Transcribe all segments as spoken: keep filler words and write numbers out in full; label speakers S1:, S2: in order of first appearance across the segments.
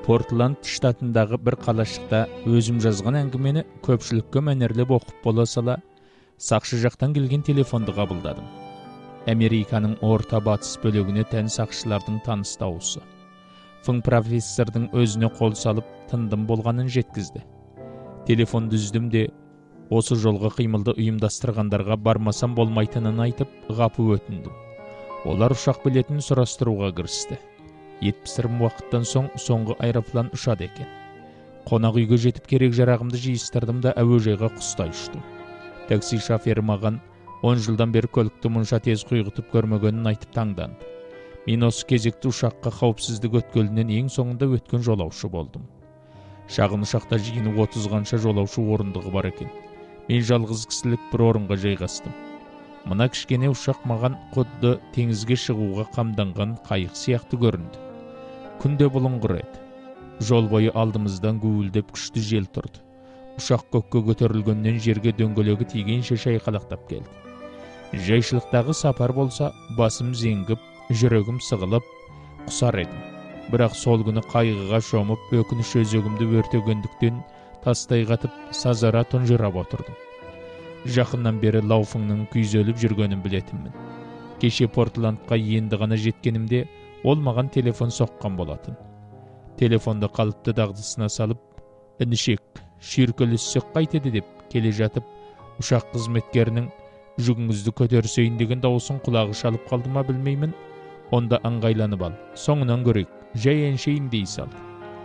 S1: Портланд штатындағы бір қалашықта өзім жазған әңгімені көпшілікке мәнерлеп оқып бола сала, сақшы жақтан келген телефонды қабылдадым. Американың орта батыс бөлігіне тән сақшылардың таныс дауысы. Фың профессордың өзіне қол салып тындым болғанын жеткізді. Телефонды үздім де, осы жолға қимылды ұйымдастырғандарға бармасам болмайтынын айтып, ғапу өтіндім. Олар ұшақ билетін сұрастыруға кірісті. жетпіс уақыттан соң соңғы аэроплан ұшады екен. Қонақ үйге жетіп керек жарағымды жиыстырдым да әуежайға құстай ұштым. Такси шофері маған он жылдан бері көлікті мұнша тез құйғытып көрмегенін айтып таңданды. Мен осы кезекті ұшаққа қауіпсіздік өткелінен ең соңында өткен жолаушы болдым. Шағын ұшақта жиыны отыз қанша жолаушы орындығы бар екен. Мен жалғыз кісілік бір орынға жайғастым. Мына кішкене ұшақ маған құдды теңізге шығуға қамданған қайық сияқты көрінді. Күнде бұлыңғыр еді. Жол бойы алдымыздан гуілдеп күшті жел тұрды. Ұшақ көкке көтерілгеннен жерге дөңгелегі тигенше шайқалақтап келді. Жайшылықтағы сапар болса, басым зеңгіп, жүрегім сығылып, құсар едім. Бірақ сол күні қайғыға шомып, өкініш өзегімді өртегендіктен тастай қатып, сазара тұнжырап отырдым. Жақыннан бері Лауфыңның күйзеліп жүргенін білетінмін. Кеше Портландқа енді ғана жеткенімде ол маған телефон соққан болатын. Телефонды қалыпты дағдысына салып, інішек, шүйіркелессек қайтеді деп келе жатып, ұшақ қызметкерінің жүгіңізді көтерсейін деген дауысын құлағы шалып қалды ма білмеймін. Онда аңғайланып ал, соңынан көрейік, жай әншейін дей салды.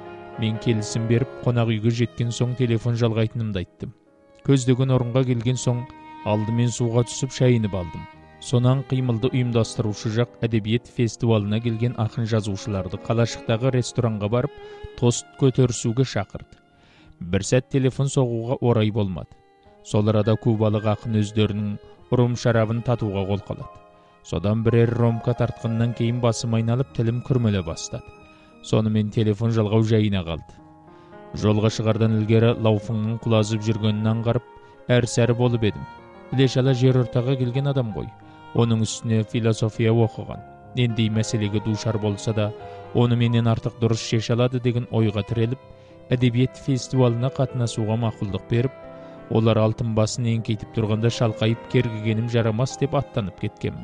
S1: Мен келісім беріп, қонақ үйге жеткен соң телефон жалғайтынымды айттым. Көздеген орынға келген соң алдымен суға түсіп шайынып алдым. Сонан қимылды ұйымдастырушы жақ әдебиет фестивалына келген ақын жазушыларды қалашықтағы ресторанға барып, тост көтерісуге шақырды. Бір сәт телефон соғуға орай болмады. Сол арада кубалық ақын өздерінің ром шарабын татуға қол қалады. Содан бірер ромка тартқаннан кейін басым айналып тілім күрмеле бастады. Сонымен телефон жалғау жайына қалды. Жолға шығардан ілгері Лауфыңның құлазып жүргенін аңғарып, әр-сәрі болып едім. Біле-шала жер ортаға келген адам ғой. Оның үстіне философия оқыған. Нендей мәселеге душар болса да, оны менен артық дұрыс шеше алады деген ойға тіреліп, әдебиет фестивалына қатынасуға мақұлдық беріп, олар алтын басын еңкейтіп тұрғанда шалқайып кергігенім жарамас деп аттанып кеткенмін.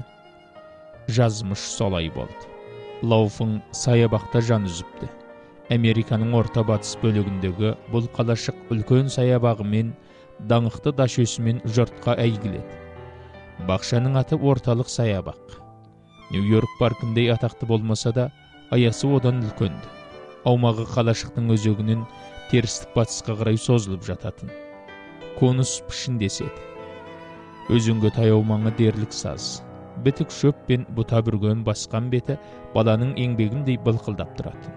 S1: Жазмыш солай болды. Лауфың саябақта жан үзіпті. Американың орта батыс бөлігіндегі бұл қалашық үлкен саябағымен, даңықты дашөсімен жұртқа әйгіледі. Бақшаның аты орталық саябақ. Нью-Йорк паркіндей атақты болмаса да, аясы одан үлкенді. Аумағы қалашықтың өзегінен терістік батысқа қарай созылып жататын. Конус пішіндеседі. Өзенге таяу маңы дерлік саз. Бітік шөп пен бұта бүрген басқан беті баланың еңбегіндей былқылдап тұратын.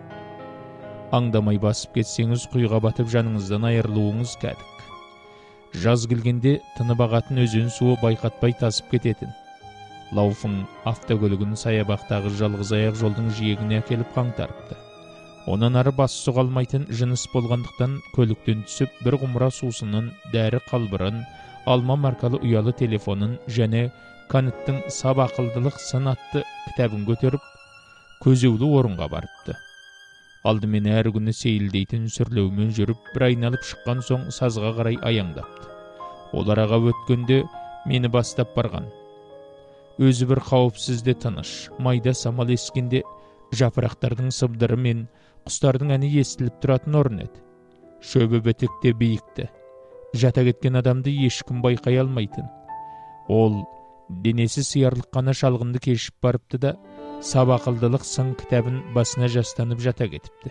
S1: Аңдамай басып кетсеңіз құйға батып жаныңыздан айырылуыңыз кәдік. Жаз келгенде тынып ағатын өзен суы байқатпай тасып кететін. Лауфың автокөлігін саябақтағы жалғыз аяқ жолдың жиегіне әкеліп қаңтарыпты. Онан ары басы сұғалмайтын жыныс болғандықтан көліктен түсіп бір құмыра сусынын, дәрі қалбырын, алма маркалы ұялы телефонын және Канеттің сап ақылдылық сын атты кітабын көтеріп, көзеулі орынға барыпты. Алдымен әр күні сейілдейтін сүрлеумен жүріп, бір айналып шыққан соң сазға қарай аяңдапты. Олар аға өткенде мені бастап барған. Өзі бір қауіпсізде тыныш, майда самал ескенде жапырақтардың сыбдыры мен құстардың әні естіліп тұратын орын еді. Шөбі бітікте биікті. Жата кеткен адамды ешкім байқай алмайтын. Ол денесі сиярлық қана шалғынды кешіп барыпты да, сап ақылдылық сын кітабын басына жастанып жата кетіпті.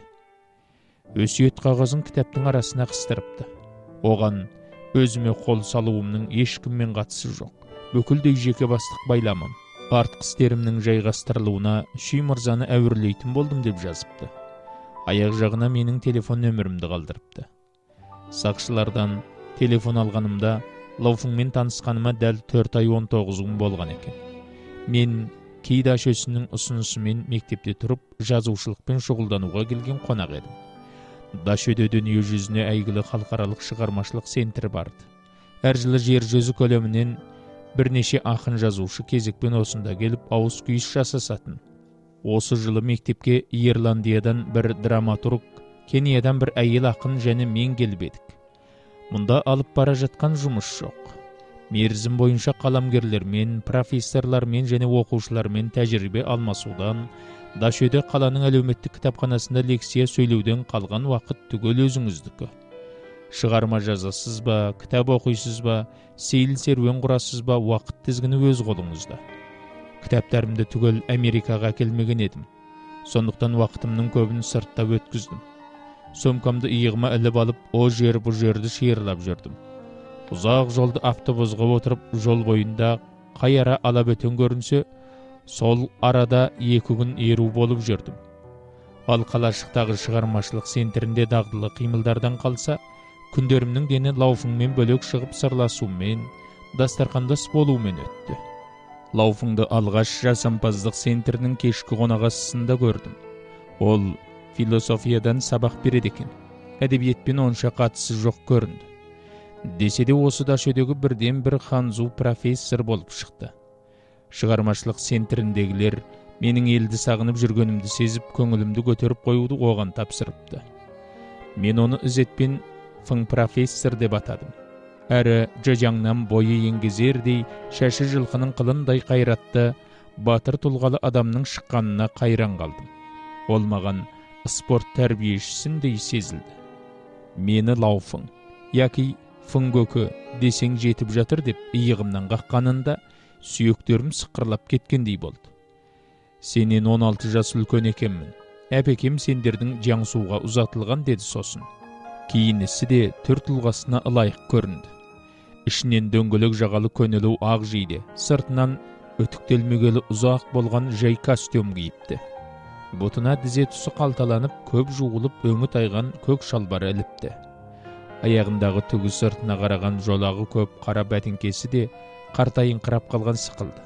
S1: Өсиет қағазын кітаптың арасына қыстырыпты. Оған өзіме қол салуымның ешкіммен қатысы жоқ. Бүкілдей жеке бастық байламам. Артқы істерімнің жайғастырылуына Шүй мырзаны әуірлейтін болдым деп жазыпты. Аяқ жағына менің телефон нөмірімді қалдырыпты. Сақшылардан телефон алғанымда Лауфыңмен танысқаныма дәл төрт ай он тоғыз күн болған екен. Мен кей дашөсінің ұсынысымен мектепте тұрып, жазушылықпен шұғылдануға келген қонақ едім. Дашөде дүние жүзіне әйгілі халықаралық шығармашылық центрі барды. Әр жылы жер жүзі көлемінен бірнеше ақын жазушы кезекпен осында келіп ауыз күйіс жасасатын. Осы жылы мектепке Ирландиядан бір драматург Кениядан бір әйел ақын және мен келіп едік. Мұнда алып бара жатқан жұмыс жоқ. Мерзім бойынша қаламгерлермен, профессорлармен және оқушылармен тәжірибе алмасудан, Дашөде қаланың әлеуметтік кітапханасында лекция сөйлеуден қалған уақыт түгел өзіңіздікі. Шығарма жазасыз ба, кітап оқисыз ба, сейіл серуен құрасыз ба, уақыт тізгіні өз қолыңызда. Кітаптарымды түгел Америкаға келмеген едім. Сондықтан уақытымның көбін сыртта өткіздім. Сомкамды иығыма іліп алып, о жер бұ жерді шиырлап жүрдім. Ұзақ жолды автобусқа отырып, жол бойында қай ара ала бөтен көрінсе, сол арада екі күн еру болып жүрдім. Ал қалашықтағы шығармашылық центрінде дағдылы қимылдардан қалса, күндерімнің дені Лауфыңмен бөлек шығып сырласумен, дастарқандас болумен өтті. Лауфыңды алғаш жасампаздық центрінің кешкі қонақасысында көрдім. Ол философиядан сабақ береді екен. Әдебиетпен онша қатысы жоқ көрінді. Десе де осы Дашөдегі бірден бір ханзу профессор болып шықты. Шығармашылық центріндегілер менің елді сағынып жүргенімді сезіп, көңілімді көтеріп қоюды оған тапсырыпты. Мен оны ізетпен фың профессор деп атадым. Әрі жажаңнан бойы еңгезердей, шашы жылқының қылындай қайратты, батыр тұлғалы адамның шыққанына қайран қалдым. Ол маған спорт тәрбиешісіндей сезілді. Мені Лауфың, яки фың көкі десең жетіп жатыр деп иығымнан қаққанында, сүйектерім сықырлап кеткендей болды. Сенен он алты жас үлкен екенмін. Әпекем сендердің Жаңсуға ұзатылған деді сосын. Киінісі де түр тұлғасына ылайық көрінді. Ішінен дөңгелек жағалы көнелу ақ жейде, сыртынан өтіктелмегелі ұзақ болған жай костюм киіпті. Бұтына дизе тұсы қалталанып, көп жуылып өңі тайған көк шалбар іліпті. Аяғындағы түгі сыртына қараған жолағы көп қара бәтіңкесі де қартайыңқырап қалған сықылды.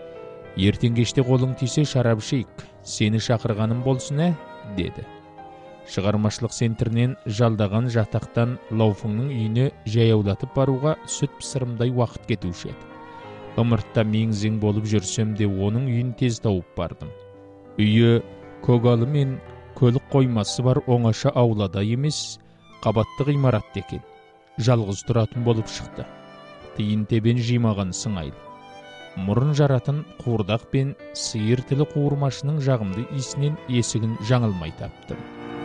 S1: Ертең кеште қолың тисе шарап ішейік, сені шақырғаным болсын ә, деді. Шығармашылық центрінен жалдаған жатақтан Лауфыңның үйіне жаяулатып баруға сүт пісірімдай уақыт кетуші еді. Ымыртта меңзең болып жүрсем де оның үйін тез тауып бардым. Үйі көгалы мен көлік қоймасы бар оңаша аулада емес, қабатты ғимаратта екен. Жалғыз тұратын болып шықты. Тиын тебен жимаған сыңайлы. Мұрын жаратын қуырдақ пен сиыр тілі қуырмашының жағымды иісінен есігін жаңылмай таптым.